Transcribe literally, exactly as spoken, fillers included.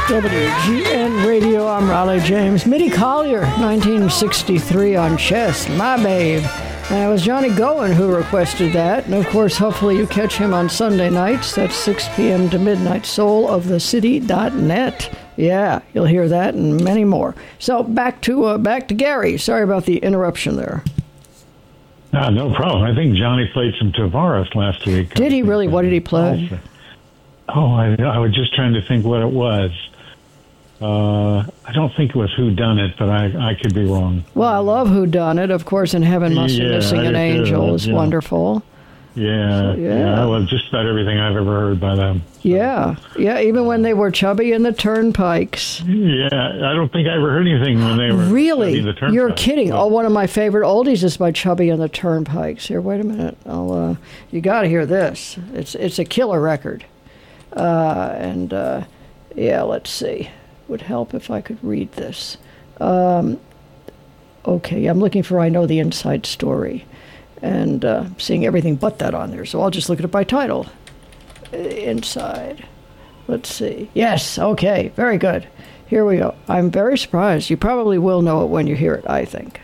W G N Radio, I'm Raleigh James. Mitty Collier, nineteen sixty-three on Chess, My Babe. And it was Johnny Goen who requested that. And of course, hopefully you catch him on Sunday nights. That's six p.m. to midnight, soul of the city dot net. Yeah, you'll hear that and many more. So back to uh, back to Gary. Sorry about the interruption there. Uh, no problem. I think Johnny played some Tavares last week. Did he really? What did he play? Oh, I, I was just trying to think what it was. Uh, I don't think it was Who Done It, but I, I could be wrong. Well, I love Who Done It. Of course, In Heaven Must Be Yeah, Missing I an do, Angel is yeah. wonderful. Yeah, So, yeah. yeah, I love just about everything I've ever heard by them. Yeah, yeah, even when they were Chubby and the Turnpikes. Yeah, I don't think I ever heard anything when they were Really? studying the Turnpike. You're kidding. Oh, one of my favorite oldies is by Chubby and the Turnpikes. Here, wait a minute. I'll, uh, you got to hear this. It's it's a killer record. Uh, and, uh, yeah, let's see. Would help if I could read this. Um, okay, I'm looking for I Know the Inside Story. And uh, seeing everything but that on there. So I'll just look at it by title. Uh, Inside. Let's see. Yes, okay, very good. Here we go. I'm very surprised. You probably will know it when you hear it, I think.